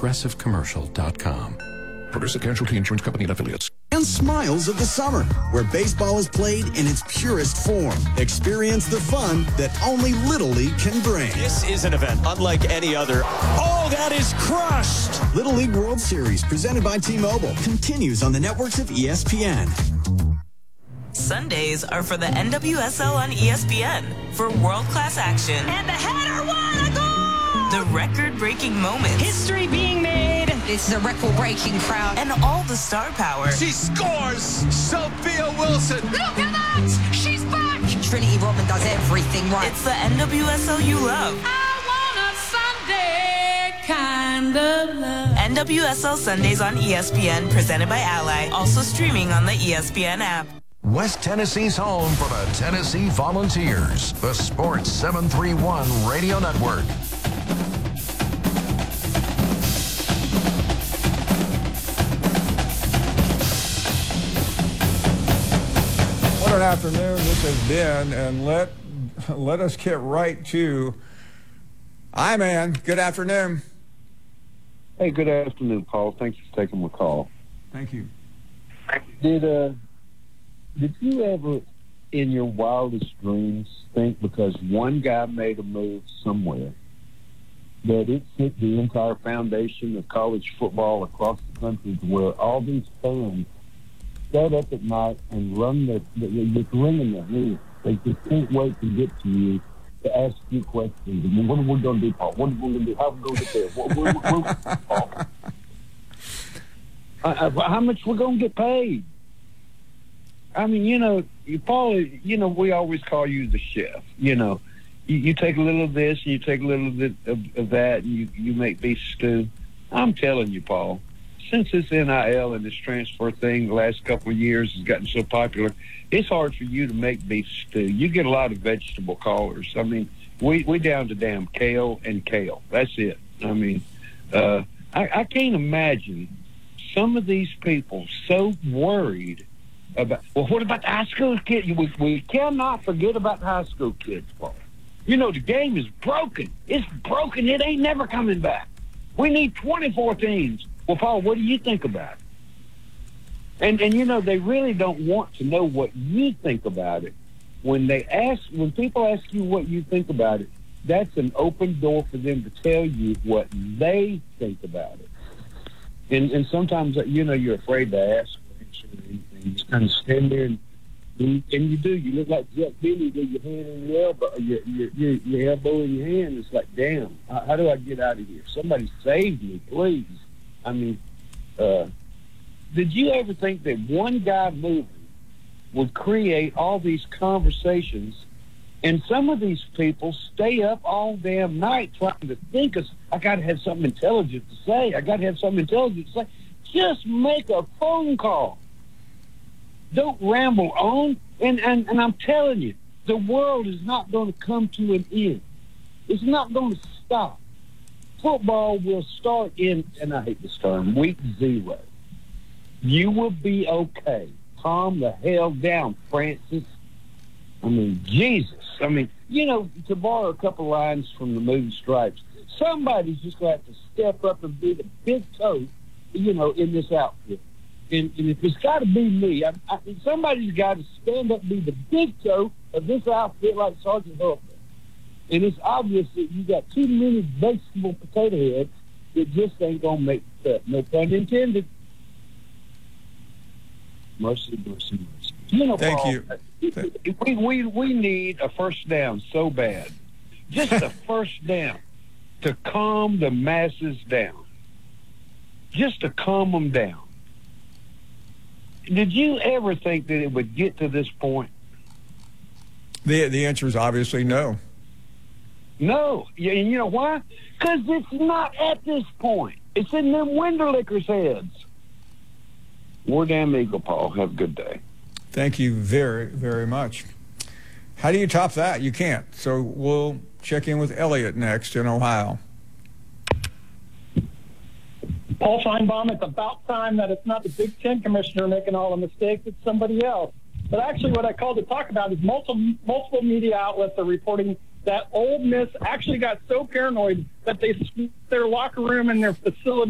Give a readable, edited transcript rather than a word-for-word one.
progressivecommercial.com. Progressive Casualty Insurance Company and Affiliates. And smiles of the summer, where baseball is played in its purest form. Experience the fun that only Little League can bring. This is an event unlike any other. Oh, that is crushed! Little League World Series, presented by T-Mobile, continues on the networks of ESPN. Sundays are for the NWSL on ESPN for world-class action. And the header, what a goal! The record-breaking moments. History being made. This is a record-breaking crowd. And all the star power. She scores! Sophia Wilson! Look at that! She's back! Trinity Rodman does everything right. It's the NWSL you love. I want a Sunday kind of love. NWSL Sundays on ESPN, presented by Ally. Also streaming on the ESPN app. West Tennessee's home for the Tennessee Volunteers, the Sports 731 Radio Network. What an afternoon this has been, and let us get right to I-Man. Good afternoon. Hey, good afternoon, Paul. Thanks for taking my call. Thank you. Did you ever, in your wildest dreams, think because one guy made a move somewhere that it set the entire foundation of college football across the country, to where all these fans sat up at night and just wringing their hands? They just can't wait to get to you to ask you questions. I mean, what are we going to do, Paul? What are we going to do? How are we going to get there? Paul? How much we're going to get paid? I mean, Paul, we always call you the chef. You take a little of this and you take a little bit of that, and you make beef stew. I'm telling you, Paul, since this NIL and this transfer thing the last couple of years has gotten so popular, it's hard for you to make beef stew. You get a lot of vegetable callers. I mean, we down to damn kale and kale. That's it. I mean, I can't imagine some of these people so worried about, well, what about the high school kids? We cannot forget about the high school kids, Paul. The game is broken. It's broken. It ain't never coming back. We need 24 teams. Well, Paul, what do you think about it? And they really don't want to know what you think about it. When people ask you what you think about it, that's an open door for them to tell you what they think about it. And sometimes, you're afraid to ask or anything. You just kind of stand there and you do. You look like Jack Billy with your hand in your elbow, your elbow in your hand. It's like, damn, how do I get out of here? Somebody save me, please. I mean, did you ever think that one guy moving would create all these conversations, and some of these people stay up all damn night trying to think of, I got to have something intelligent to say. Just make a phone call. Don't ramble on. And I'm telling you, the world is not going to come to an end. It's not going to stop. Football will start in, and I hate this term, week 0. You will be okay. Calm the hell down, Francis. I mean, Jesus. I mean, to borrow a couple lines from the movie Stripes, somebody's just going to have to step up and be the big toe, in this outfit. And if it's got to be me, somebody's got to stand up and be the big toe of this outfit like Sergeant Hooker. And it's obvious that you got too many vegetable potato heads that just ain't going to make the cut. No pun intended. Mercy, mercy, mercy. Thank Paul, you. We need a first down so bad. Just a first down to calm the masses down. Just to calm them down. Did you ever think that it would get to this point? The answer is obviously no. No. And you know why? Because it's not at this point. It's in them Winderlickers' heads. War damn eagle, Paul. Have a good day. Thank you very, very much. How do you top that? You can't. So we'll check in with Elliot next in Ohio. Paul Feinbaum, it's about time that it's not the Big Ten commissioner making all the mistakes, it's somebody else. But actually what I called to talk about is multiple media outlets are reporting that Ole Miss actually got so paranoid that they split their locker room and their facility